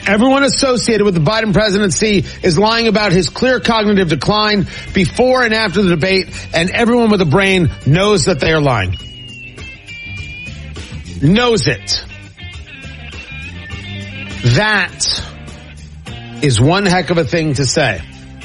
Everyone associated with the Biden presidency is lying about his clear cognitive decline before and after the debate, and everyone with a brain knows that they are lying. Knows it. That is one heck of a thing to say.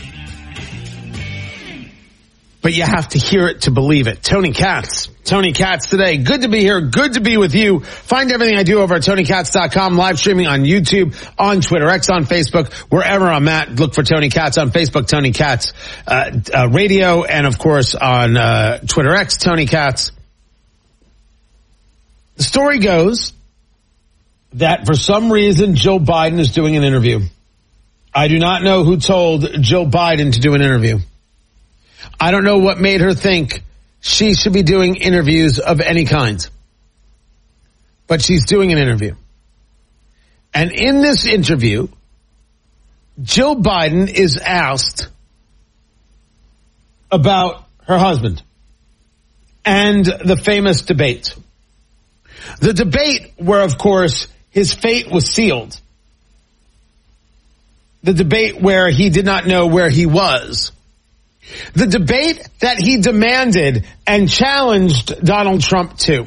But you have to hear it to believe it. Tony Katz today. Good to be here. Good to be with you. Find everything I do over at TonyKatz.com, live streaming on YouTube, on Twitter, X, on Facebook, wherever I'm at. Look for Tony Katz on Facebook, Tony Katz Radio, and of course on Twitter X, Tony Katz. The story goes that for some reason Joe Biden is doing an interview. I do not know who told Joe Biden to do an interview. I don't know what made her think she should be doing interviews of any kind. But she's doing an interview. And in this interview, Jill Biden is asked about her husband and the famous debate. The debate where, of course, his fate was sealed. The debate where he did not know where he was. The debate that he demanded and challenged Donald Trump to.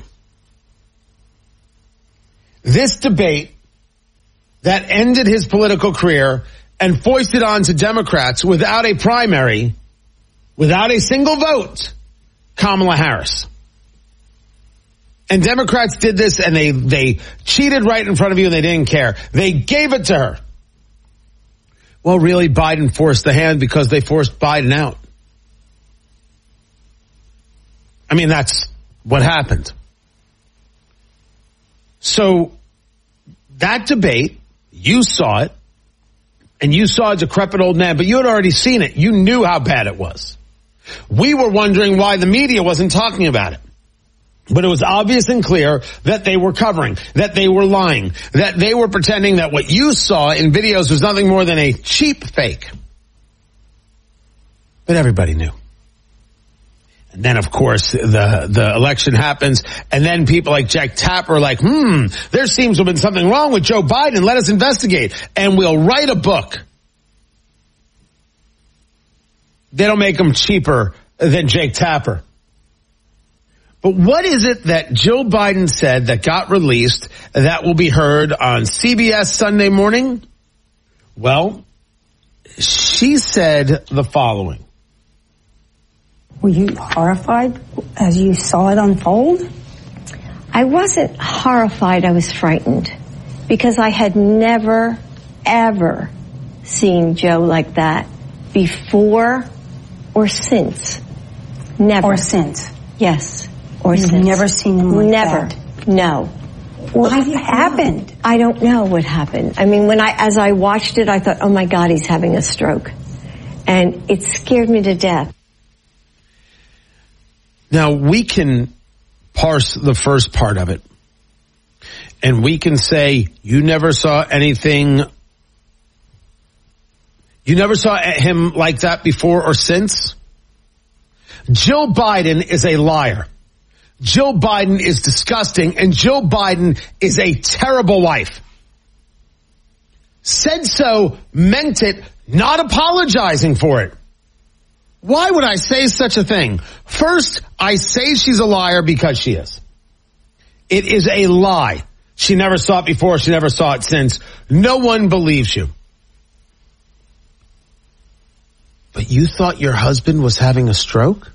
This debate that ended his political career and foisted onto Democrats without a primary, without a single vote, Kamala Harris. And Democrats did this and they cheated right in front of you and they didn't care. They gave it to her. Well, really, Biden forced the hand because they forced Biden out. I mean, that's what happened. So that debate, you saw it, and you saw a decrepit old man, but you had already seen it. You knew how bad it was. We were wondering why the media wasn't talking about it. But it was obvious and clear that they were covering, that they were lying, that they were pretending that what you saw in videos was nothing more than a cheap fake. But everybody knew. And then, of course, the election happens, and then people like Jack Tapper are like, there seems to have been something wrong with Joe Biden. Let us investigate. And we'll write a book. They don't make them cheaper than Jake Tapper. But what is it that Jill Biden said that got released that will be heard on CBS Sunday morning? Well, she said the following. Were you horrified as you saw it unfold? I wasn't horrified. I was frightened because I had never, ever seen Joe like that before or since. Never. Or since? Yes. Or You've since. Never seen him like never. that? No. What happened? I don't know what happened. I mean, as I watched it, I thought, oh my God, he's having a stroke. And it scared me to death. Now, we can parse the first part of it, and we can say, you never saw anything, you never saw him like that before or since. Jill Biden is a liar. Jill Biden is disgusting, and Jill Biden is a terrible wife. Said so, meant it, not apologizing for it. Why would I say such a thing? First, I say she's a liar because she is. It is a lie. She never saw it before. She never saw it since. No one believes you. But you thought your husband was having a stroke?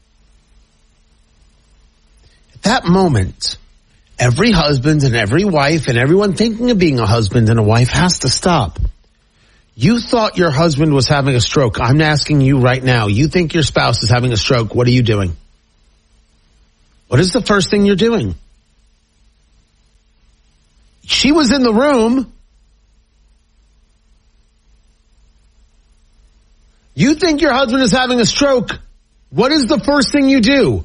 At that moment, every husband and every wife and everyone thinking of being a husband and a wife has to stop. You thought your husband was having a stroke. I'm asking you right now. You think your spouse is having a stroke. What are you doing? What is the first thing you're doing? She was in the room. You think your husband is having a stroke. What is the first thing you do?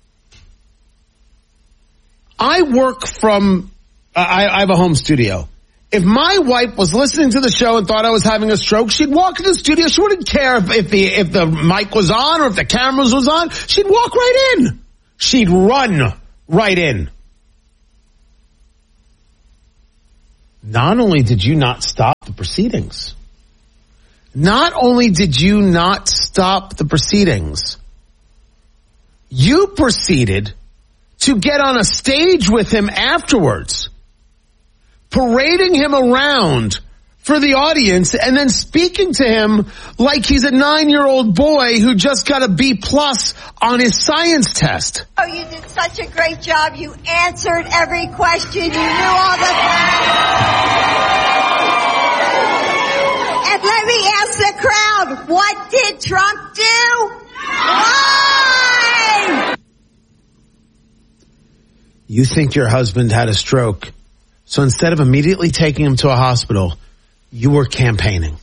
I work from, I have a home studio. If my wife was listening to the show and thought I was having a stroke, she'd walk into the studio. She wouldn't care if the mic was on or if the cameras was on. She'd walk right in. She'd run right in. not only did you not stop the proceedings, you proceeded to get on a stage with him afterwards, parading him around for the audience and then speaking to him like he's a 9-year-old boy who just got a B+ on his science test. Oh, you did such a great job. You answered every question. You knew all the And let me ask the crowd, what did Trump do? Why? You think your husband had a stroke, so instead of immediately taking him to a hospital, you were campaigning.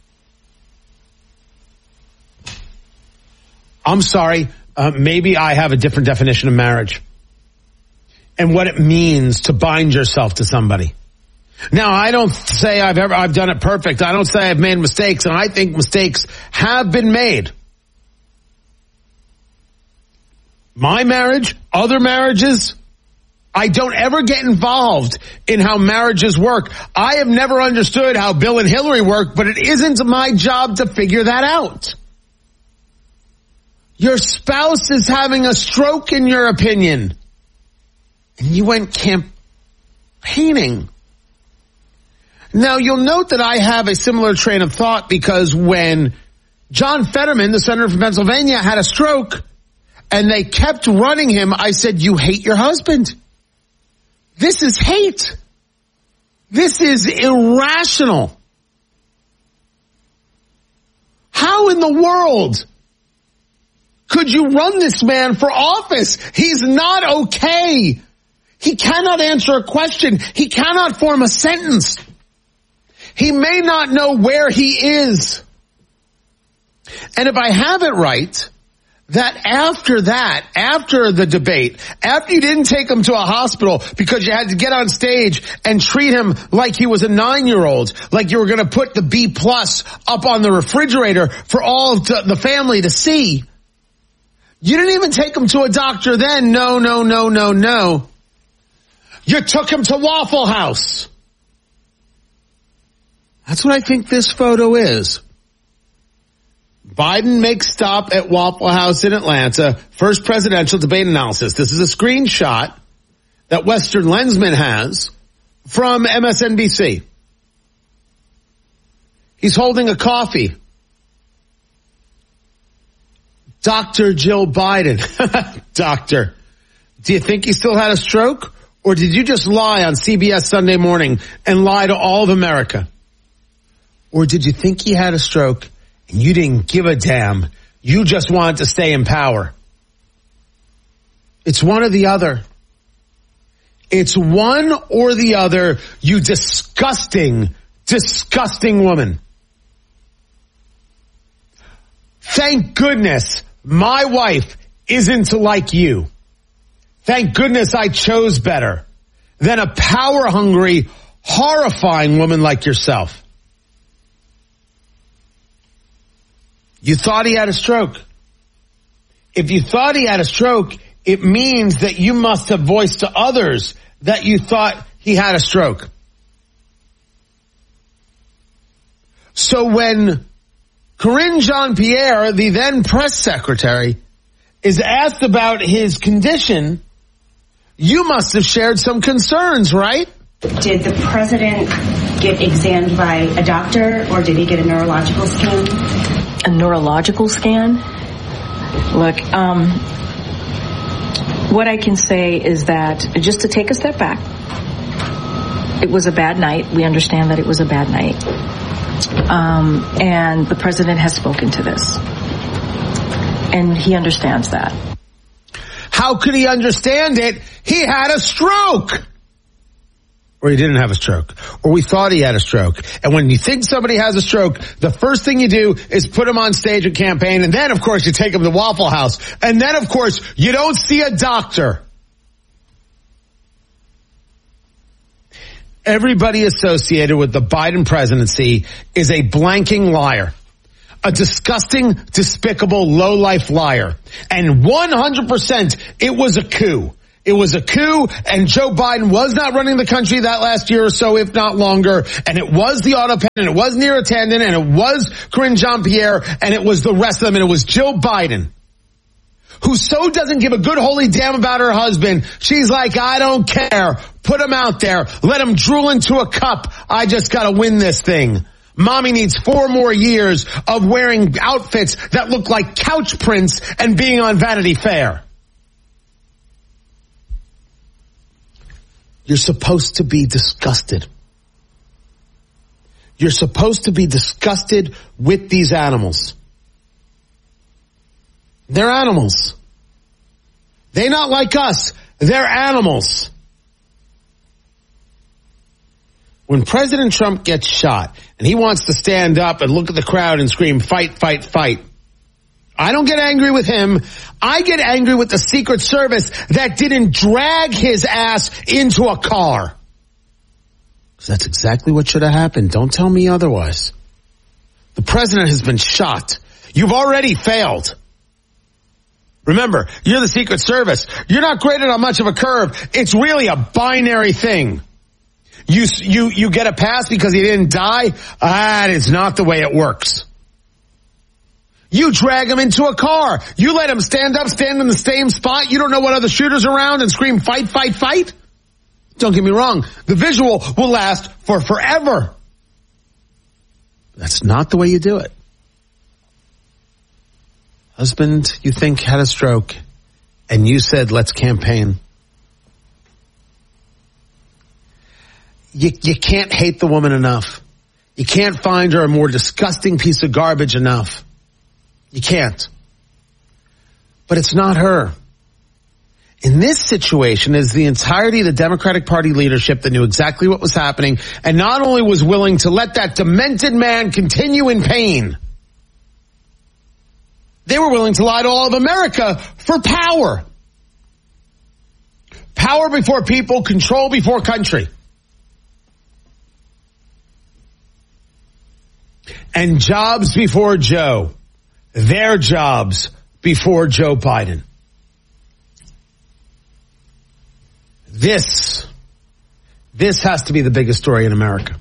I'm sorry, maybe I have a different definition of marriage and what it means to bind yourself to somebody. Now, I don't say I've done it perfect. I don't say I've made mistakes, and I think mistakes have been made. My marriage, other marriages, I don't ever get involved in how marriages work. I have never understood how Bill and Hillary work, but it isn't my job to figure that out. Your spouse is having a stroke, in your opinion, and you went campaigning. Now, you'll note that I have a similar train of thought because when John Fetterman, the senator from Pennsylvania, had a stroke and they kept running him, I said, you hate your husband. This is hate. This is irrational. How in the world could you run this man for office? He's not okay. He cannot answer a question. He cannot form a sentence. He may not know where he is. And if I have it right, that, after the debate, after you didn't take him to a hospital because you had to get on stage and treat him like he was a 9-year-old, like you were going to put the B+ up on the refrigerator for all of the family to see, you didn't even take him to a doctor then. No. You took him to Waffle House. That's what I think this photo is. Biden makes stop at Waffle House in Atlanta. First presidential debate analysis. This is a screenshot that Western Lensman has from MSNBC. He's holding a coffee. Dr. Jill Biden. Doctor, do you think he still had a stroke? Or did you just lie on CBS Sunday Morning and lie to all of America? Or did you think he had a stroke and you didn't give a damn? You just wanted to stay in power. It's one or the other. It's one or the other, you disgusting, disgusting woman. Thank goodness my wife isn't like you. Thank goodness I chose better than a power-hungry, horrifying woman like yourself. You thought he had a stroke. If you thought he had a stroke, it means that you must have voiced to others that you thought he had a stroke. So when Karine Jean-Pierre, the then press secretary, is asked about his condition, you must have shared some concerns, right? Did the president get examined by a doctor, or did he get a neurological scan? A neurological scan? Look, what I can say is that, just to take a step back, it was a bad night. We understand that it was a bad night. And the president has spoken to this. And he understands that. How could he understand it? He had a stroke. Or he didn't have a stroke. Or we thought he had a stroke. And when you think somebody has a stroke, the first thing you do is put him on stage and campaign. And then, of course, you take him to Waffle House. And then, of course, you don't see a doctor. Everybody associated with the Biden presidency is a blanking liar. A disgusting, despicable, low-life liar. And 100% it was a coup. It was a coup, and Joe Biden was not running the country that last year or so, if not longer. And it was the auto pen, and it was Neera Tanden, and it was Karine Jean-Pierre, and it was the rest of them, and it was Jill Biden, who so doesn't give a good holy damn about her husband. She's like, I don't care. Put him out there. Let him drool into a cup. I just gotta win this thing. Mommy needs 4 more years of wearing outfits that look like couch prints and being on Vanity Fair. You're supposed to be disgusted. You're supposed to be disgusted with these animals. They're animals. They're not like us. They're animals. When President Trump gets shot and he wants to stand up and look at the crowd and scream, fight, fight, fight, I don't get angry with him. I get angry with the Secret Service that didn't drag his ass into a car. Because that's exactly what should have happened. Don't tell me otherwise. The president has been shot. You've already failed. Remember, you're the Secret Service. You're not graded on much of a curve. It's really a binary thing. You get a pass because he didn't die? That is not the way it works. You drag him into a car. You let him stand up, stand in the same spot. You don't know what other shooters around and scream, fight, fight, fight. Don't get me wrong. The visual will last for forever. That's not the way you do it. Husband, you think, had a stroke, and you said, let's campaign. You can't hate the woman enough. You can't find her a more disgusting piece of garbage enough. You can't. But it's not her. In this situation is the entirety of the Democratic Party leadership that knew exactly what was happening and not only was willing to let that demented man continue in pain, they were willing to lie to all of America for power. Power before people, control before country. And jobs before Joe. Their jobs before Joe Biden. This has to be the biggest story in America.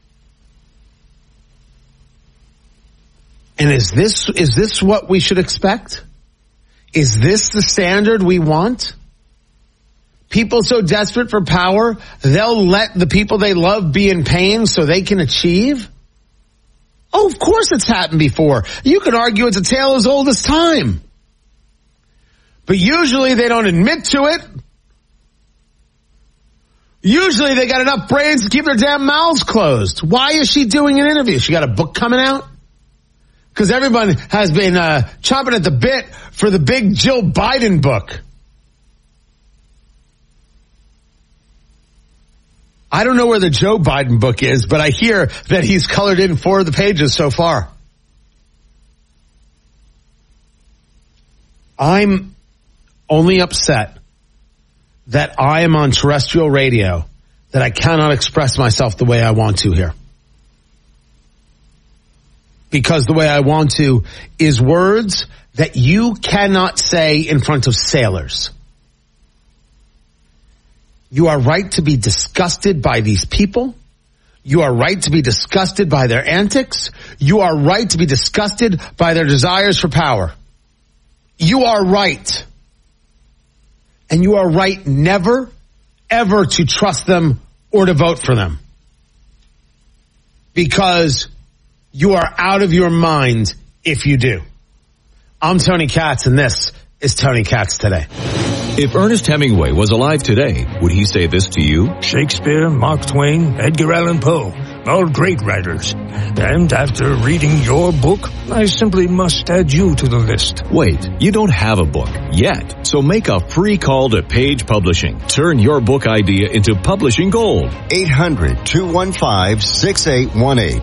And is this what we should expect? Is this the standard we want? People so desperate for power, they'll let the people they love be in pain so they can achieve? Oh, of course it's happened before. You can argue it's a tale as old as time. But usually they don't admit to it. Usually they got enough brains to keep their damn mouths closed. Why is she doing an interview? She got a book coming out? Because everyone has been chomping at the bit for the big Jill Biden book. I don't know where the Joe Biden book is, but I hear that he's colored in 4 of the pages so far. I'm only upset that I am on terrestrial radio, that I cannot express myself the way I want to here. Because the way I want to is words that you cannot say in front of sailors. You are right to be disgusted by these people. You are right to be disgusted by their antics. You are right to be disgusted by their desires for power. You are right. And you are right never, ever to trust them or to vote for them. Because you are out of your mind if you do. I'm Tony Katz, and this is Tony Katz Today. If Ernest Hemingway was alive today, would he say this to you? Shakespeare, Mark Twain, Edgar Allan Poe, all great writers. And after reading your book, I simply must add you to the list. Wait, you don't have a book yet, so make a free call to Page Publishing. Turn your book idea into publishing gold. 800-215-6818.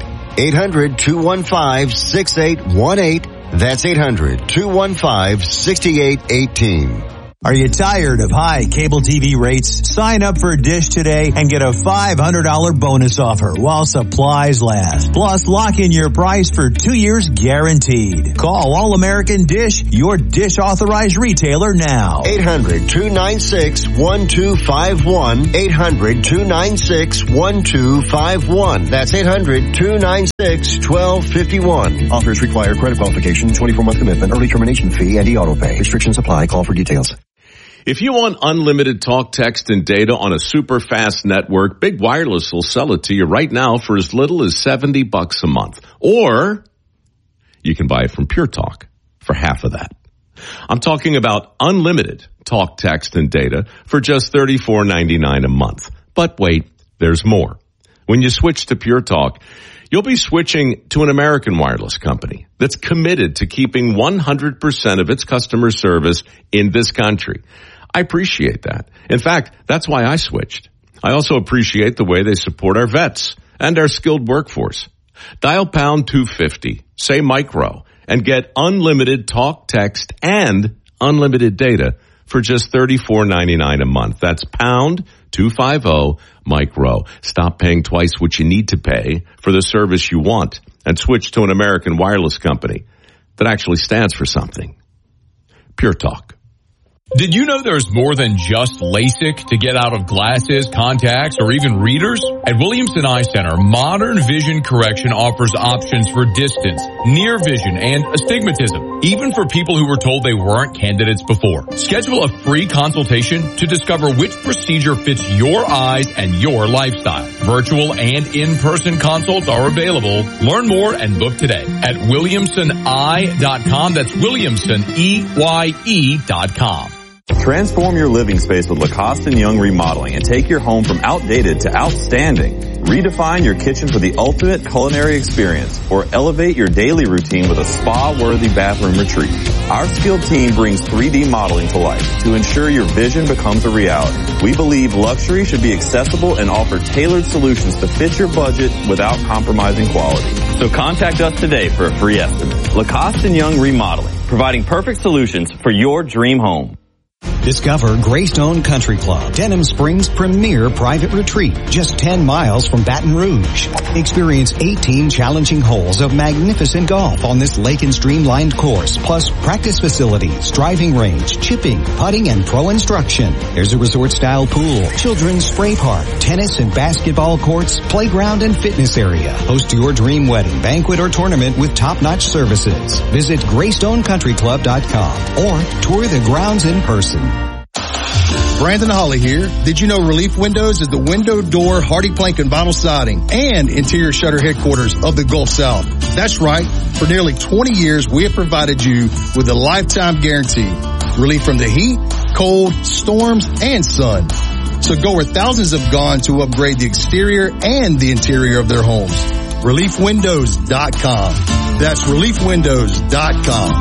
800-215-6818. That's 800-215-6818. Are you tired of high cable TV rates? Sign up for Dish today and get a $500 bonus offer while supplies last. Plus, lock in your price for 2 years guaranteed. Call All American Dish, your Dish authorized retailer now. 800-296-1251. 800-296-1251. That's 800-296-1251. Offers require credit qualification, 24-month commitment, early termination fee, and e-auto pay. Restrictions apply. Call for details. If you want unlimited talk, text, and data on a super fast network, Big Wireless will sell it to you right now for as little as $70 a month. Or you can buy it from Pure Talk for half of that. I'm talking about unlimited talk, text, and data for just $34.99 a month. But wait, there's more. When you switch to Pure Talk, you'll be switching to an American wireless company that's committed to keeping 100% of its customer service in this country. I appreciate that. In fact, that's why I switched. I also appreciate the way they support our vets and our skilled workforce. Dial pound 250, say micro, and get unlimited talk, text, and unlimited data for just $34.99 a month. That's pound 250 micro. Stop paying twice what you need to pay for the service you want and switch to an American wireless company that actually stands for something. Pure Talk. Did you know there's more than just LASIK to get out of glasses, contacts, or even readers? At Williamson Eye Center, Modern Vision Correction offers options for distance, near vision, and astigmatism, even for people who were told they weren't candidates before. Schedule a free consultation to discover which procedure fits your eyes and your lifestyle. Virtual and in-person consults are available. Learn more and book today at WilliamsonEye.com. That's WilliamsonEye.com. Transform your living space with Lacoste & Young Remodeling and take your home from outdated to outstanding. Redefine your kitchen for the ultimate culinary experience or elevate your daily routine with a spa-worthy bathroom retreat. Our skilled team brings 3D modeling to life to ensure your vision becomes a reality. We believe luxury should be accessible and offer tailored solutions to fit your budget without compromising quality. So contact us today for a free estimate. Lacoste & Young Remodeling, providing perfect solutions for your dream home. Discover Greystone Country Club, Denham Springs' premier private retreat, just 10 miles from Baton Rouge. Experience 18 challenging holes of magnificent golf on this lake and streamlined course, plus practice facilities, driving range, chipping, putting, and pro instruction. There's a resort-style pool, children's spray park, tennis and basketball courts, playground and fitness area. Host your dream wedding, banquet, or tournament with top-notch services. Visit GreystonecountryClub.com or tour the grounds in person. Brandon Hawley here. Did you know Relief Windows is the window, door, hardy plank, and vinyl siding and interior shutter headquarters of the Gulf South? That's right. For nearly 20 years, we have provided you with a lifetime guarantee. Relief from the heat, cold, storms, and sun. So go where thousands have gone to upgrade the exterior and the interior of their homes. ReliefWindows.com. That's ReliefWindows.com.